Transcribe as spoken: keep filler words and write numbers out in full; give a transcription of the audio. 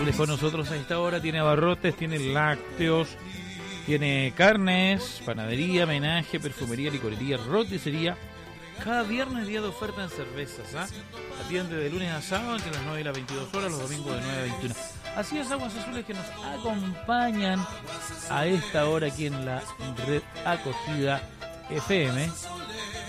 Azules con nosotros a esta hora. Tiene abarrotes, tiene lácteos, tiene carnes, panadería, menaje, perfumería, licorería, roticería. Cada viernes día de oferta en cervezas, ¿ah? ¿eh? Atiende de lunes a sábado entre las nueve y las veintidós horas, los domingos de nueve a veintiuna. Así es, Aguas Azules, que nos acompañan a esta hora aquí en la red acogida F M